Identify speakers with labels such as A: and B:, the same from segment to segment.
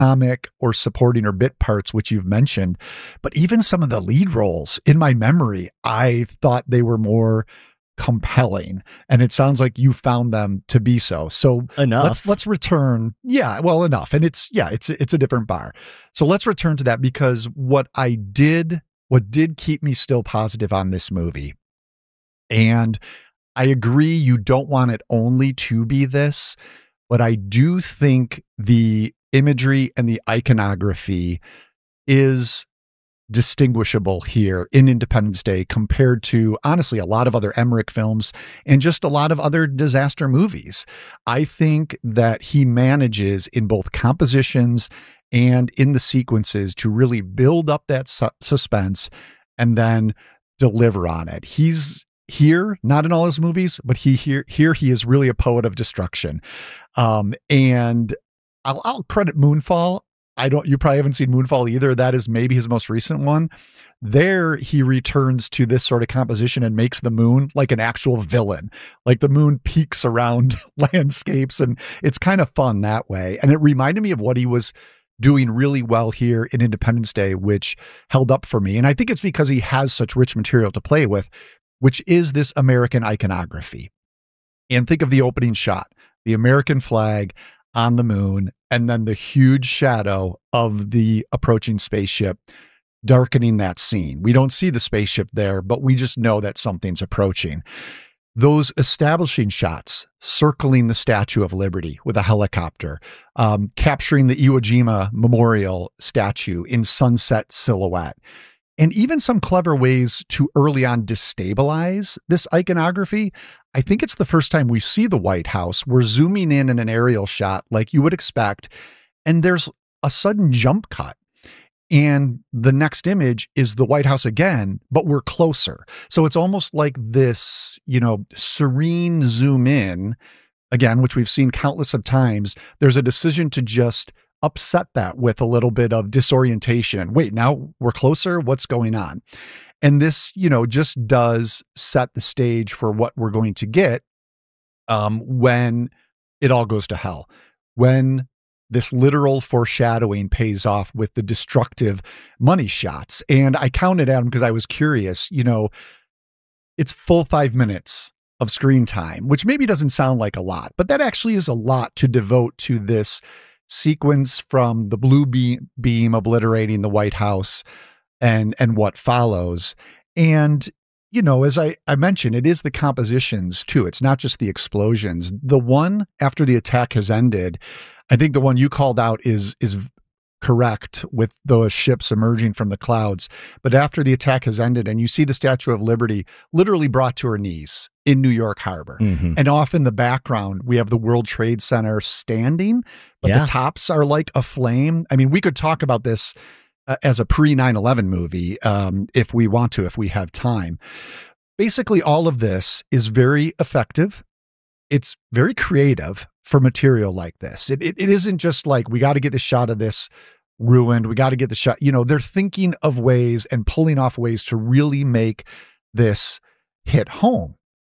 A: comic or supporting or bit parts, which you've mentioned, but even some of the lead roles in my memory, I thought they were more compelling, and it sounds like you found them to be so. So
B: enough.
A: let's return. Yeah, well, enough. And it's a different bar. So let's return to that, because what did keep me still positive on this movie, and I agree, you don't want it only to be this, but I do think the imagery and the iconography is distinguishable here in Independence Day compared to, honestly, a lot of other Emmerich films and just a lot of other disaster movies. I think that he manages in both compositions and in the sequences to really build up that suspense and then deliver on it. He's here, not in all his movies, but here he is really a poet of destruction. And I'll credit Moonfall. You probably haven't seen Moonfall either. That is maybe his most recent one. There, he returns to this sort of composition and makes the moon like an actual villain. Like the moon peeks around landscapes, and it's kind of fun that way. And it reminded me of what he was doing really well here in Independence Day, which held up for me. And I think it's because he has such rich material to play with, which is this American iconography. And think of the opening shot, the American flag on the moon, and then the huge shadow of the approaching spaceship darkening that scene. We don't see the spaceship there, but we just know that something's approaching. Those establishing shots, circling the Statue of Liberty with a helicopter, capturing the Iwo Jima Memorial statue in sunset silhouette, and even some clever ways to early on destabilize this iconography. I think it's the first time we see the White House. We're zooming in an aerial shot like you would expect, and there's a sudden jump cut. And the next image is the White House again, but we're closer. So it's almost like this, serene zoom in, again, which we've seen countless of times. There's a decision to just upset that with a little bit of disorientation. Wait, now we're closer? What's going on? And this, just does set the stage for what we're going to get when it all goes to hell. When this literal foreshadowing pays off with the destructive money shots. And I counted at them because I was curious, it's full 5 minutes of screen time, which maybe doesn't sound like a lot, but that actually is a lot to devote to this sequence from the blue beam obliterating the White House and what follows. And, as I mentioned, it is the compositions too. It's not just the explosions. The one after the attack has ended, I think the one you called out is correct, with those ships emerging from the clouds. But after the attack has ended and you see the Statue of Liberty literally brought to her knees in New York Harbor. Mm-hmm. And off in the background, we have the World Trade Center standing, but the tops are like aflame. I mean, we could talk about this as a pre-9/11 movie if we want to, if we have time. Basically, all of this is very effective. It's very creative for material like this. It isn't just like, we got to get the shot of this ruined. We got to get the shot. They're thinking of ways and pulling off ways to really make this hit home.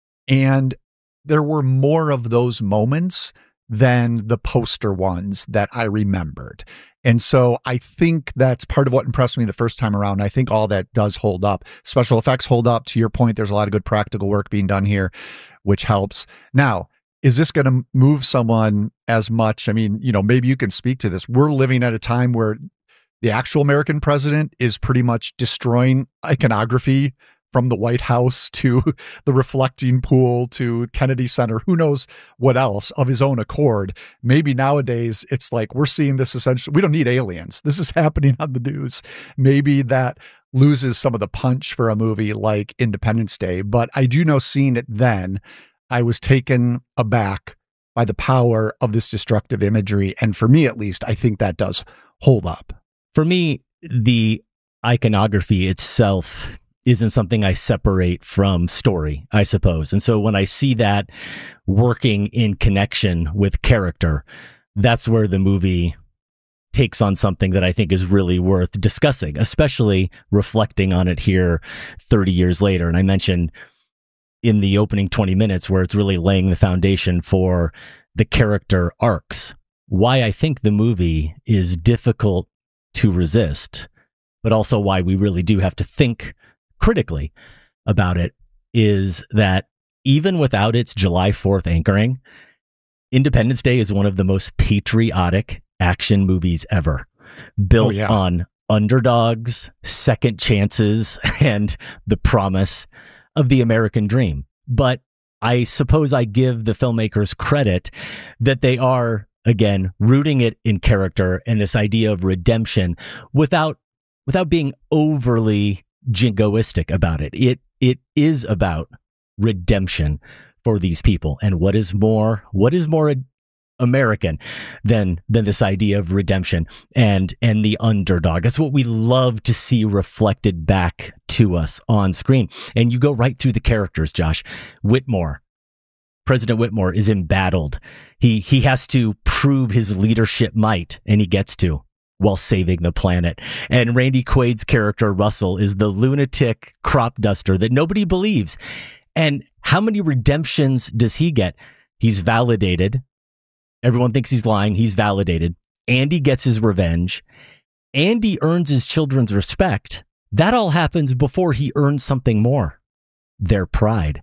A: And there were more of those moments than the poster ones that I remembered. And so I think that's part of what impressed me the first time around. I think all that does hold up. Special effects hold up. To your point, there's a lot of good practical work being done here, which helps. Now, is this going to move someone as much? I mean, maybe you can speak to this. We're living at a time where the actual American president is pretty much destroying iconography, from the White House to the reflecting pool to Kennedy Center, who knows what else, of his own accord. Maybe nowadays it's like we're seeing this essentially. We don't need aliens. This is happening on the news. Maybe that loses some of the punch for a movie like Independence Day. But I do know, seeing it then, I was taken aback by the power of this destructive imagery. And for me, at least, I think that does hold up.
B: For me, the iconography itself isn't something I separate from story, I suppose. And so when I see that working in connection with character, that's where the movie takes on something that I think is really worth discussing, especially reflecting on it here 30 years later. And I mentioned in the opening 20 minutes where it's really laying the foundation for the character arcs why I think the movie is difficult to resist, but also why we really do have to think critically about it, is that even without its July 4th anchoring, Independence Day is one of the most patriotic action movies ever, built on underdogs, second chances, and the promise of the American dream. But I suppose I give the filmmakers credit that they are, again, rooting it in character and this idea of redemption without being overly jingoistic about it. It is about redemption for these people. And what is more American than this idea of redemption and the underdog? That's what we love to see reflected back to us on screen. And you go right through the characters, Josh. President Whitmore is embattled. He has to prove his leadership might, and he gets to, while saving the planet. And Randy Quaid's character, Russell, is the lunatic crop duster that nobody believes. And how many redemptions does he get? He's validated. Everyone thinks he's lying. He's validated. Andy gets his revenge. Andy earns his children's respect. That all happens before he earns something more, their pride.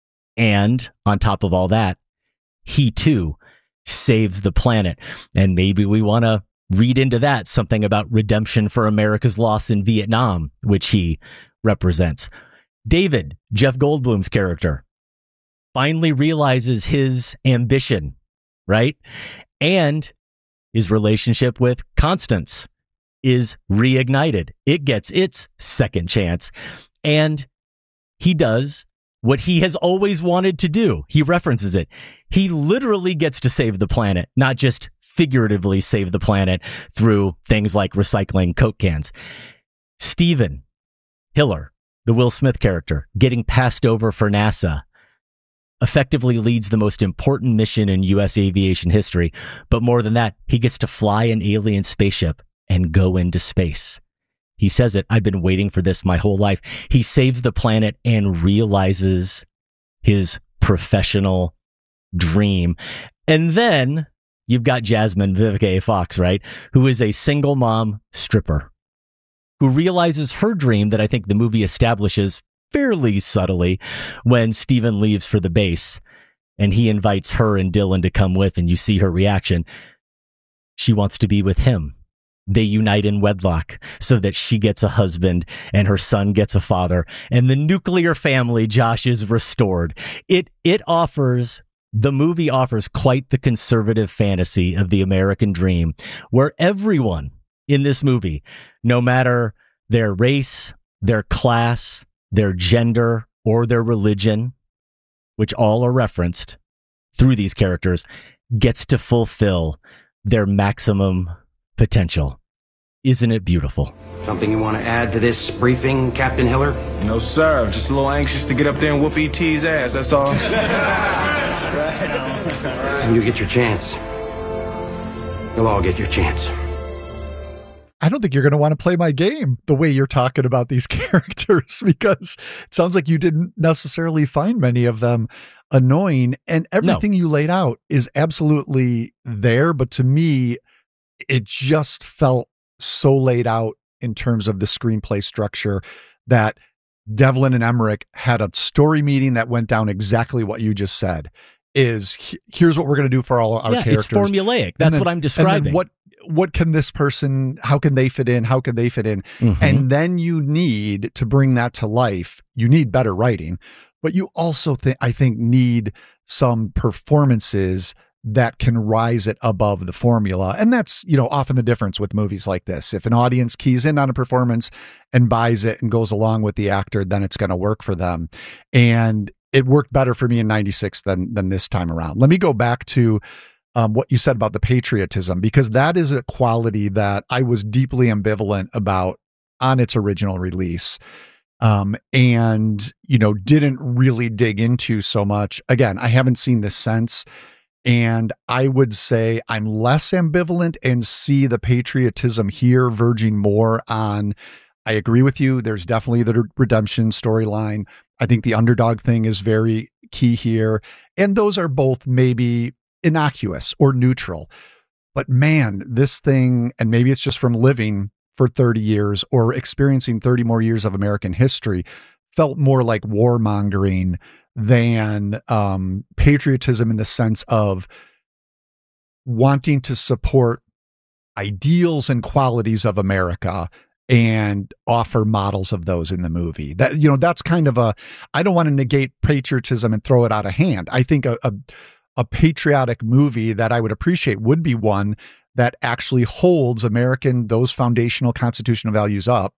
B: And on top of all that, he too saves the planet. And maybe we want to read into that something about redemption for America's loss in Vietnam, which he represents. David, Jeff Goldblum's character, finally realizes his ambition, right? And his relationship with Constance is reignited. It gets its second chance. And he does what he has always wanted to do. He references it. He literally gets to save the planet, not just figuratively save the planet through things like recycling Coke cans. Steven Hiller, the Will Smith character, getting passed over for NASA, effectively leads the most important mission in U.S. aviation history. But more than that, he gets to fly an alien spaceship and go into space. He says it, I've been waiting for this my whole life. He saves the planet and realizes his professional dream. And then you've got Jasmine, Vivica A. Fox, right? Who is a single mom stripper who realizes her dream that I think the movie establishes fairly subtly when Steven leaves for the base and he invites her and Dylan to come with, and you see her reaction. She wants to be with him. They unite in wedlock so that she gets a husband and her son gets a father, and the nuclear family, Josh, is restored. The movie offers quite the conservative fantasy of the American dream, where everyone in this movie, no matter their race, their class, their gender, or their religion, which all are referenced through these characters, gets to fulfill their maximum potential. Isn't it beautiful?
C: Something you want to add to this briefing, Captain Hiller?
D: No, sir. Just a little anxious to get up there and whoop E.T.'s ass, that's all.
C: When you get your chance, you'll all get your chance.
A: I don't think you're going to want to play my game the way you're talking about these characters, because it sounds like you didn't necessarily find many of them annoying, and everything you laid out is absolutely there. But to me, it just felt so laid out in terms of the screenplay structure that Devlin and Emmerich had a story meeting that went down exactly what you just said. Here's what we're going to do for all our characters.
B: It's formulaic. That's what I'm describing.
A: What can this person, how can they fit in? How can they fit in?
B: Mm-hmm.
A: And then you need to bring that to life. You need better writing, but you also I think need some performances that can rise it above the formula. And that's, often the difference with movies like this. If an audience keys in on a performance and buys it and goes along with the actor, then it's going to work for them. And it worked better for me in 96 than this time around. Let me go back to what you said about the patriotism, because that is a quality that I was deeply ambivalent about on its original release. And didn't really dig into so much. Again, I haven't seen this since. And I would say I'm less ambivalent and see the patriotism here verging more on, I agree with you. There's definitely the redemption storyline. I think the underdog thing is very key here. And those are both maybe innocuous or neutral. But man, this thing, and maybe it's just from living for 30 years or experiencing 30 more years of American history, felt more like warmongering than patriotism in the sense of wanting to support ideals and qualities of America and offer models of those in the movie. That, you know, that's kind of I don't want to negate patriotism and throw it out of hand. I think a patriotic movie that I would appreciate would be one that actually holds those foundational constitutional values up,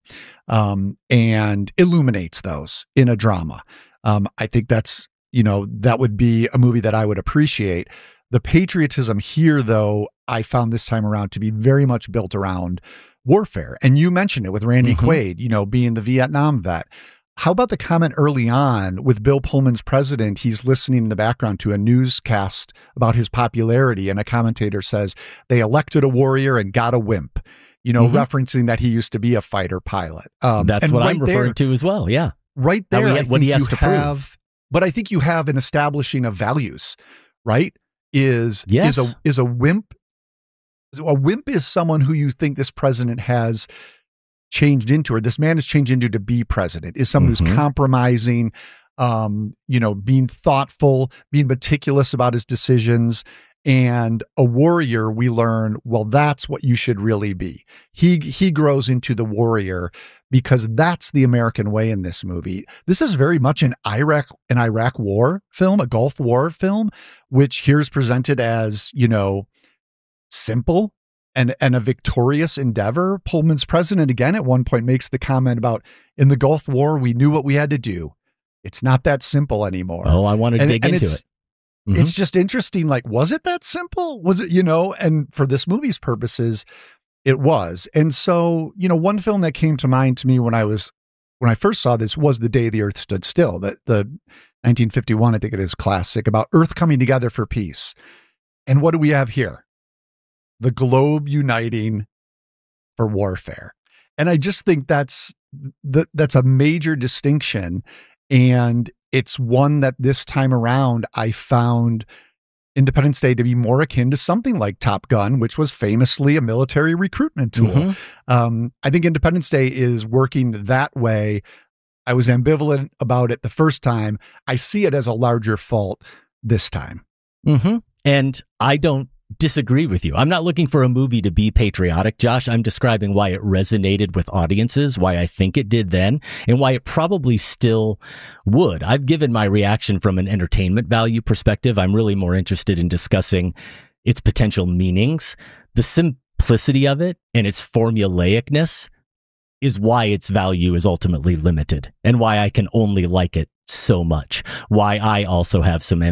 A: and illuminates those in a drama. I think that's, you know, that would be a movie that I would appreciate. The patriotism here, though, I found this time around to be very much built around warfare. And you mentioned it with Randy Quaid, you know, being the Vietnam vet. How about the comment early on with Bill Pullman's president? He's listening in the background to a newscast about his popularity, and a commentator says they elected a warrior and got a wimp, you know, referencing that he used to be a fighter pilot.
B: That's what I'm referring to as well. Yeah.
A: Right there.
B: What he has to prove.
A: But I think you have an establishing of values, right? Is a wimp. A wimp is someone who you think this president has changed into, or this man has changed into to be president, is someone who's compromising, you know, being thoughtful, being meticulous about his decisions. And a warrior, we learn, well, that's what you should really be. He grows into the warrior because that's the American way in this movie. This is very much an Iraq war film, a Gulf War film, which here is presented as, you know, simple and a victorious endeavor. Pullman's president, again, at one point makes the comment about, in the Gulf War, we knew what we had to do. It's not that simple anymore.
B: Oh, I want to dig into it.
A: It's just interesting. Like, was it that simple? Was it, you know, and for this movie's purposes, it was. And so, you know, one film that came to mind to me when I first saw this was The Day the Earth Stood Still, the 1951, I think it is, classic about Earth coming together for peace. And what do we have here? The globe uniting for warfare. And I just think that's a major distinction. And it's one that this time around, I found Independence Day to be more akin to something like Top Gun, which was famously a military recruitment tool. I think Independence Day is working that way. I was ambivalent about it the first time. I see it as a larger fault this time.
B: And I don't disagree with you. I'm not looking for a movie to be patriotic, Josh. I'm describing why it resonated with audiences, why I think it did then, and why it probably still would. I've given my reaction from an entertainment value perspective. I'm really more interested in discussing its potential meanings. The simplicity of it and its formulaicness is why its value is ultimately limited, and why I can only like it so much. Why I also have a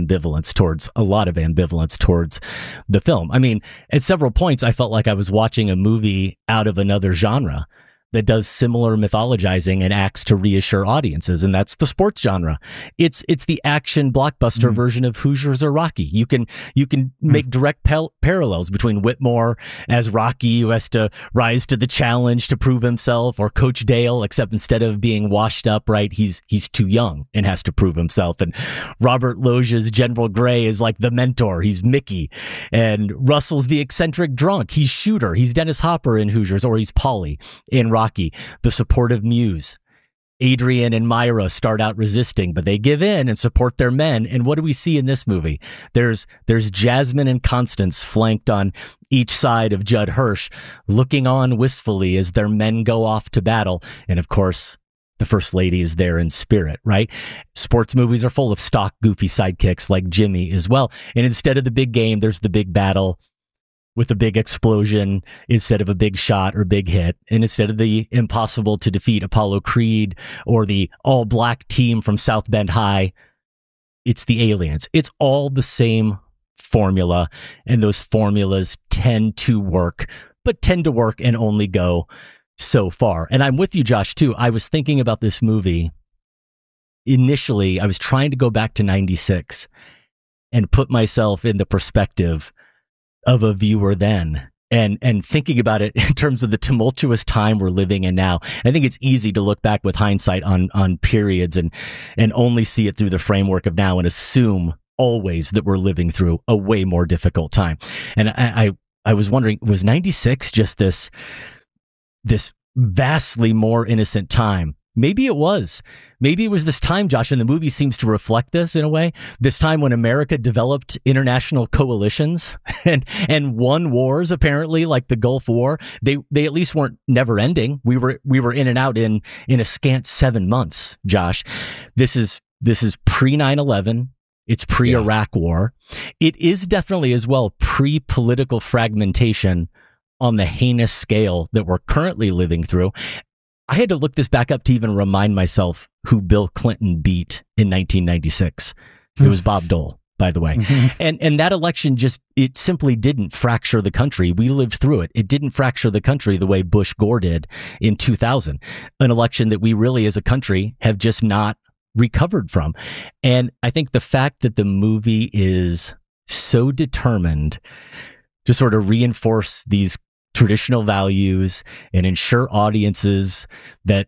B: lot of ambivalence towards the film. I mean, at several points, I felt like I was watching a movie out of another genre that does similar mythologizing and acts to reassure audiences, and that's the sports genre. It's the action blockbuster version of Hoosiers or Rocky. You can make direct parallels between Whitmore as Rocky, who has to rise to the challenge to prove himself, or Coach Dale, except instead of being washed up, right, he's too young and has to prove himself. And Robert Loggia's General Gray is like the mentor. He's Mickey. And Russell's the eccentric drunk. He's Shooter. He's Dennis Hopper in Hoosiers, or he's Paulie in Rocky, the supportive muse. Adrian and Myra start out resisting, but they give in and support their men. And what do we see in this movie? There's Jasmine and Constance flanked on each side of Judd Hirsch, looking on wistfully as their men go off to battle. And of course, the First Lady is there in spirit, right? Sports movies are full of stock, goofy sidekicks like Jimmy as well. And instead of the big game, there's the big battle with a big explosion instead of a big shot or big hit. And instead of the impossible to defeat Apollo Creed or the all black team from South Bend High, it's the aliens. It's all the same formula. And those formulas tend to work and only go so far. And I'm with you, Josh, too. I was thinking about this movie. Initially, I was trying to go back to 96 and put myself in the perspective of a viewer then, and thinking about it in terms of the tumultuous time we're living in now. I think it's easy to look back with hindsight on periods and only see it through the framework of now and assume always that we're living through a way more difficult time. And I I was wondering, was 96 just this vastly more innocent time? Maybe it was. Maybe it was this time, Josh, and the movie seems to reflect this in a way. This time when America developed international coalitions and won wars, apparently, like the Gulf War. They at least weren't never ending. We were in and out in a scant 7 months, Josh. This is pre 9/11. It's pre-Iraq War. It is definitely as well pre-political fragmentation on the heinous scale that we're currently living through. I had to look this back up to even remind myself who Bill Clinton beat in 1996. It was Bob Dole, by the way. And that election it simply didn't fracture the country. We lived through it. It didn't fracture the country the way Bush Gore did in 2000, an election that we really as a country have just not recovered from. And I think the fact that the movie is so determined to sort of reinforce these traditional values and ensure audiences that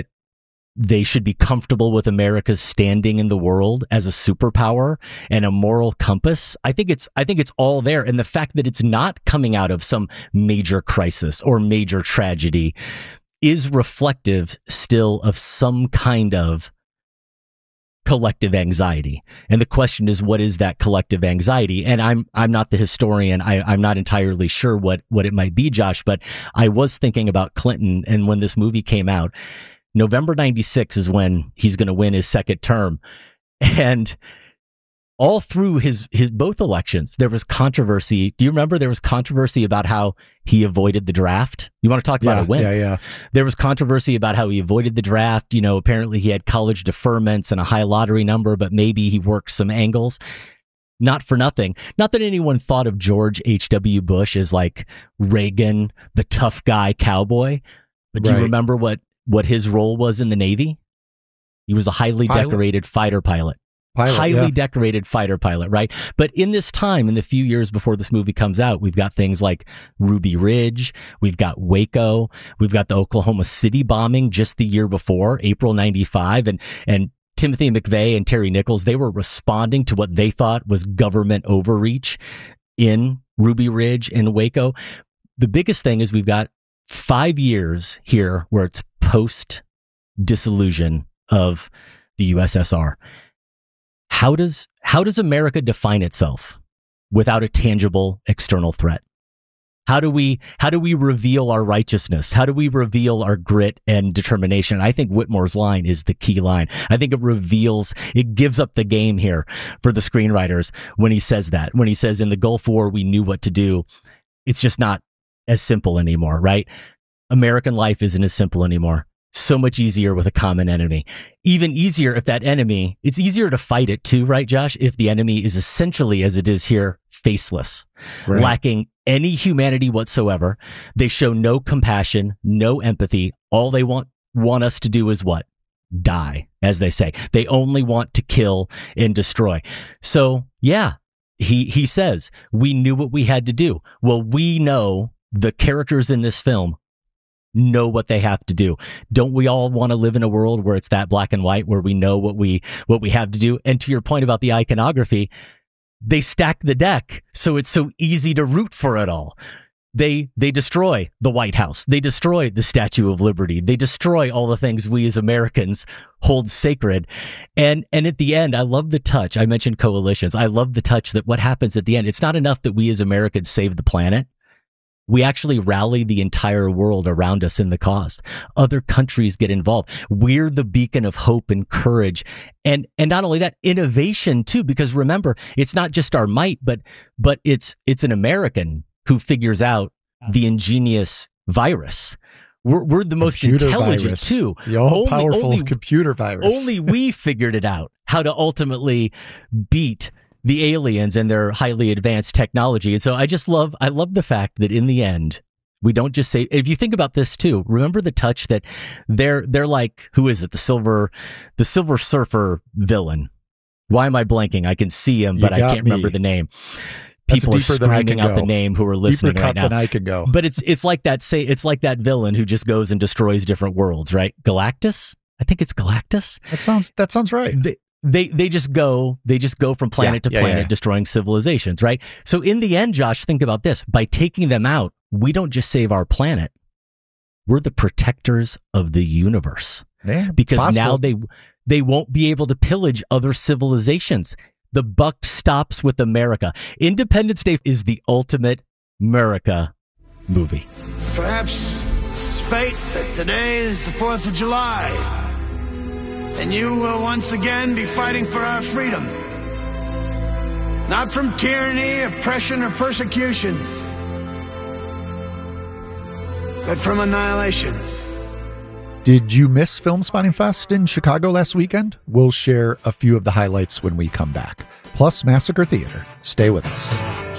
B: they should be comfortable with America's standing in the world as a superpower and a moral compass. I think it's all there. And the fact that it's not coming out of some major crisis or major tragedy is reflective still of some kind of collective anxiety. And the question is, what is that collective anxiety? And I'm not the historian. I'm not entirely sure what it might be, Josh, but I was thinking about Clinton. And when this movie came out, November 96 is when he's going to win his second term. And all through his both elections, there was controversy. Do you remember there was controversy about how he avoided the draft? You want to talk about a win?
A: Yeah.
B: There was controversy about how he avoided the draft. You know, apparently he had college deferments and a high lottery number, but maybe he worked some angles. Not for nothing. Not that anyone thought of George H.W. Bush as like Reagan, the tough guy cowboy. But do you remember what his role was in the Navy? He was a highly decorated fighter pilot. Decorated fighter pilot, right? But in this time, in the few years before this movie comes out, we've got things like Ruby Ridge, we've got Waco, we've got the Oklahoma City bombing just the year before, April 95, and Timothy McVeigh and Terry Nichols, they were responding to what they thought was government overreach in Ruby Ridge and Waco. The biggest thing is we've got 5 years here where it's post-dissolution of the USSR. How does America define itself without a tangible external threat? How do we reveal our righteousness? How do we reveal our grit and determination? I think Whitmore's line is the key line. I think it gives up the game here for the screenwriters when he says that. When he says in the Gulf War, we knew what to do. It's just not as simple anymore, right? American life isn't as simple anymore. So much easier with a common enemy. Even easier if that enemy, it's easier to fight it too, right, Josh? If the enemy is essentially, as it is here, faceless, lacking any humanity whatsoever. They show no compassion, no empathy. All they want us to do is what? Die, as they say. They only want to kill and destroy. So, yeah, he says, we knew what we had to do. Well, we know the characters in this film know what they have to do. Don't we all want to live in a world where it's that black and white, where we know what we have to do? And to your point about the iconography, they stack the deck so it's so easy to root for it all. They destroy the White House. They destroy the Statue of Liberty. They destroy all the things we as Americans hold sacred. And at the end, I love the touch. I mentioned coalitions. I love the touch that what happens at the end, it's not enough that we as Americans save the planet. We actually rally the entire world around us in the cause. Other countries get involved. We're the beacon of hope and courage. And not only that, innovation too, because remember, it's not just our might, but it's an American who figures out the ingenious virus. We're the most intelligent virus. Too.
A: The all-powerful computer virus.
B: Only we figured it out, how to ultimately beat the aliens and their highly advanced technology. And so I love the fact that in the end, we don't just say, if you think about this too, remember the touch that they're like, who is it? The Silver Surfer villain. Why am I blanking? I can see him, but I can't remember the name. People are screaming out the name who are listening right now.
A: Deeper cut than I can go.
B: But it's like that villain who just goes and destroys different worlds, right? Galactus? I think it's Galactus.
A: That sounds right.
B: they just go from planet to planet, destroying civilizations, right? So in the end, Josh, think about this. By taking them out, we don't just save our planet. We're the protectors of the universe.
A: Yeah,
B: because now they won't be able to pillage other civilizations. The buck stops with America. Independence Day is the ultimate America movie.
E: Perhaps it's fate that today is the 4th of July, and you will once again be fighting for our freedom. Not from tyranny, oppression, or persecution, but from annihilation.
A: Did you miss Film Spotting Fest in Chicago last weekend? We'll share a few of the highlights when we come back. Plus Massacre Theater. Stay with us.